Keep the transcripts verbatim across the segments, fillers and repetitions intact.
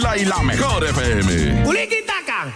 La y la mejor F M. ¡Uliquitaca!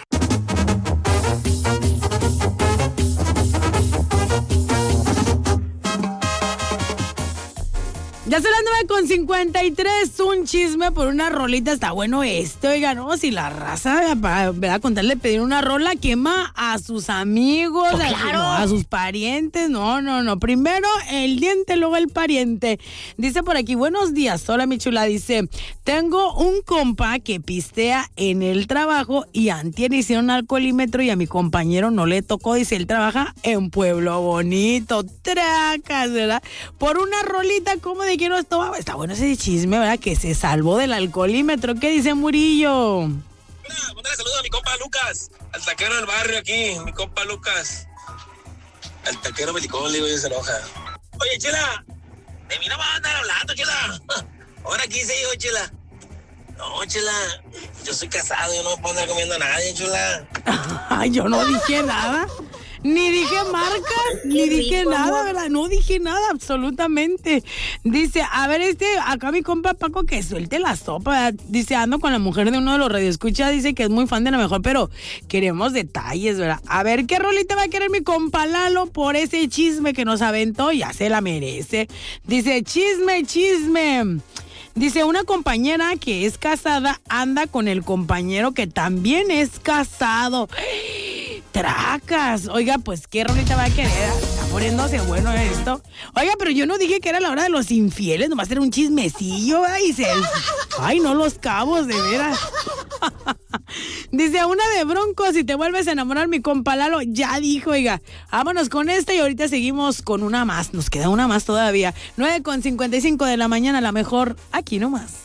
Ya son las nueve con cincuenta y tres, un chisme por una rolita, está bueno esto, oiga, no, si la raza, para, para contarle, pedir una rola, quema a sus amigos, oh, a, claro. no, a sus parientes, no, no, no, primero el diente, luego el pariente. Dice por aquí, buenos días, hola mi chula, dice, tengo un compa que pistea en el trabajo y antier hicieron alcoholímetro y a mi compañero no le tocó, dice, él trabaja en Pueblo Bonito, tracas, ¿verdad? Por una rolita, como de que no estaba, está bueno ese chisme, ¿verdad? Que se salvó del alcoholímetro. ¿Qué dice Murillo? Hola, mándale saludos a mi compa Lucas, al taquero del barrio aquí, mi compa Lucas. Al taquero belicón, le digo, y se enoja. Oye, Chela, de mí no vas a andar hablando, Chela. Ahora aquí se yo, Chela. No, Chela, yo soy casado, yo no me puedo andar comiendo a nadie, Chela. Ay, yo no dije nada. Ni dije marcas, ni dije rico, nada, amor. ¿Verdad? No dije nada, absolutamente. Dice, a ver, este, acá mi compa Paco que suelte la sopa. Dice, ando con la mujer de uno de los radioescuchas, dice que es muy fan de la mejor, pero queremos detalles, ¿verdad? A ver, ¿qué rolita va a querer mi compa Lalo por ese chisme que nos aventó? Ya se la merece. Dice, chisme, chisme. Dice, una compañera que es casada anda con el compañero que también es casado. Tracas. Oiga, pues, ¿qué rolita va a querer? Está poniéndose bueno esto. Oiga, pero yo no dije que era la hora de los infieles, nomás era un chismecillo, ay, se... Ay, no los cabos, de veras. Dice, una de Broncos, si te vuelves a enamorar, mi compa Lalo, ya dijo, oiga, vámonos con esta y ahorita seguimos con una más. Nos queda una más todavía. nueve con cincuenta y cinco de la mañana, la mejor, aquí nomás.